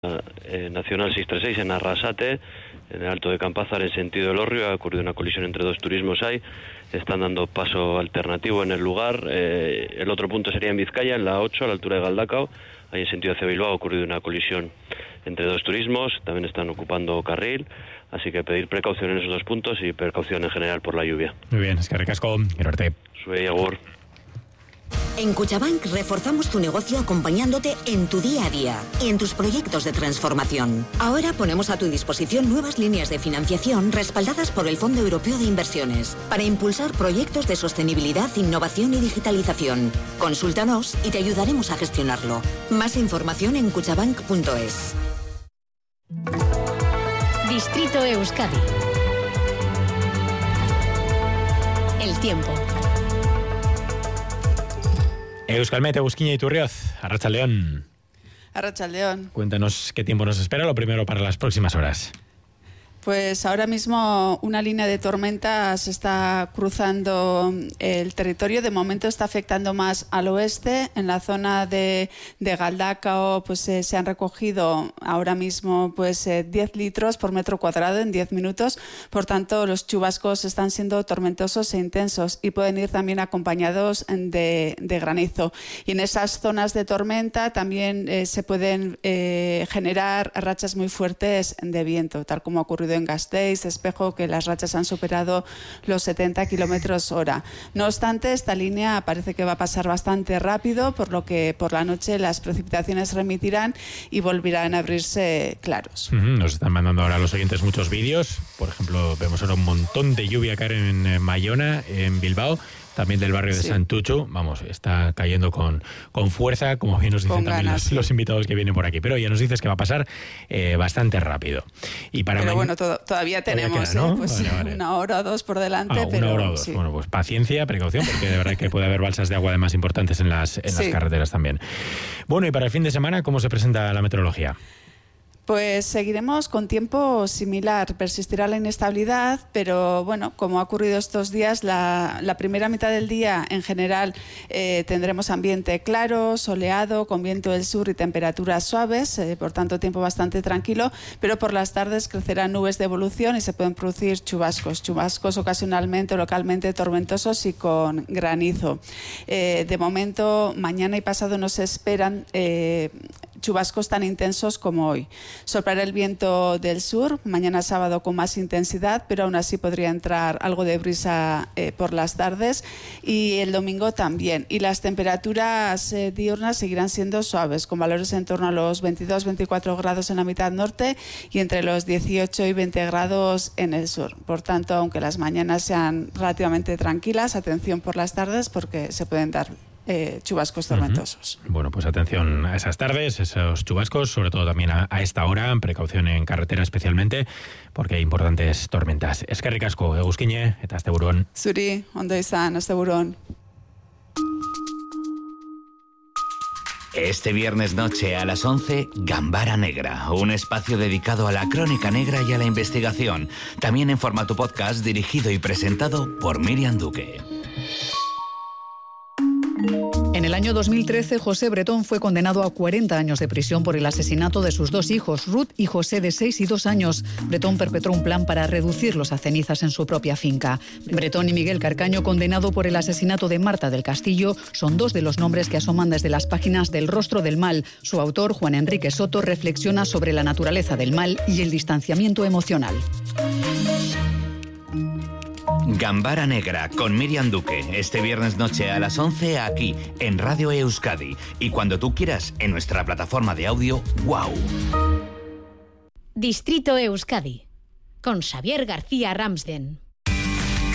Nacional 636 en Arrasate, en el Alto de Campázar, en sentido Elorrio. Ha ocurrido una colisión entre dos turismos ahí. Están dando paso alternativo en el lugar. El otro punto sería en Vizcaya, en la 8, a la altura de Galdacao. Ahí en sentido hacia Bilbao ha ocurrido una colisión entre dos turismos. También están ocupando carril. Así que pedir precaución en esos dos puntos y precaución en general por la lluvia. Muy bien, eskerrik asko, gero arte. Zuei agur. En Kutxabank reforzamos tu negocio acompañándote en tu día a día y en tus proyectos de transformación. Ahora ponemos a tu disposición nuevas líneas de financiación respaldadas por el Fondo Europeo de Inversiones para impulsar proyectos de sostenibilidad, innovación y digitalización. Consúltanos y te ayudaremos a gestionarlo. Más información en kutxabank.es. Distrito Euskadi. El tiempo. Euskalmet, Egusquiña Iturrioz, Arratsaldeon. Arratsaldeon. Cuéntanos qué tiempo nos espera, lo primero para las próximas horas. Pues ahora mismo una línea de tormentas está cruzando el territorio. De momento está afectando más al oeste. En la zona de Galdacao pues se han recogido ahora mismo 10 litros por metro cuadrado en 10 minutos. Por tanto, los chubascos están siendo tormentosos e intensos y pueden ir también acompañados de granizo. Y en esas zonas de tormenta también se pueden generar rachas muy fuertes de viento, tal como ha ocurrido en Gasteiz, Espejo, que las rachas han superado los 70 kilómetros hora. No obstante, esta línea parece que va a pasar bastante rápido, por lo que por la noche las precipitaciones remitirán y volverán a abrirse claros. Nos están mandando ahora los oyentes muchos vídeos. Por ejemplo, vemos ahora un montón de lluvia caer en Mayona, en Bilbao. También del barrio de Santucho, vamos, está cayendo con fuerza, como bien nos dicen también los invitados que vienen por aquí. Pero ya nos dices que va a pasar bastante rápido. Y para pero bueno, todavía tenemos queda, ¿no? Vale. Una hora o dos por delante. Pero, una hora o dos. Sí. Bueno, pues paciencia, precaución, porque de verdad que puede haber balsas de agua además importantes en las carreteras también. Bueno, y para el fin de semana, ¿cómo se presenta la meteorología? Pues seguiremos con tiempo similar, persistirá la inestabilidad, pero bueno, como ha ocurrido estos días, la primera mitad del día en general tendremos ambiente claro, soleado, con viento del sur y temperaturas suaves, por tanto tiempo bastante tranquilo, pero por las tardes crecerán nubes de evolución y se pueden producir chubascos ocasionalmente o localmente tormentosos y con granizo. De momento, mañana y pasado no se esperan chubascos tan intensos como hoy. Soplará el viento del sur, mañana sábado con más intensidad, pero aún así podría entrar algo de brisa por las tardes y el domingo también. Y las temperaturas diurnas seguirán siendo suaves, con valores en torno a los 22-24 grados en la mitad norte y entre los 18 y 20 grados en el sur. Por tanto, aunque las mañanas sean relativamente tranquilas, atención por las tardes porque se pueden dar chubascos tormentosos. Bueno, pues atención a esas tardes, esos chubascos, sobre todo también a esta hora, precaución en carretera especialmente, porque hay importantes tormentas. Eskerrik asko, Egusquiñe, eta asteburuan. Zuri, ondo izan, asteburuan. Este viernes noche a las 11, Gambara Negra, un espacio dedicado a la crónica negra y a la investigación, también en formato podcast dirigido y presentado por Miriam Duque. En el año 2013, José Bretón fue condenado a 40 años de prisión por el asesinato de sus dos hijos, Ruth y José, de 6 y 2 años. Bretón perpetró un plan para reducirlos a cenizas en su propia finca. Bretón y Miguel Carcaño, condenado por el asesinato de Marta del Castillo, son dos de los nombres que asoman desde las páginas del Rostro del Mal. Su autor, Juan Enrique Soto, reflexiona sobre la naturaleza del mal y el distanciamiento emocional. Gambara Negra con Miriam Duque, este viernes noche a las 11 aquí en Radio Euskadi y cuando tú quieras en nuestra plataforma de audio WOW. Distrito Euskadi con Xavier García Ramsden.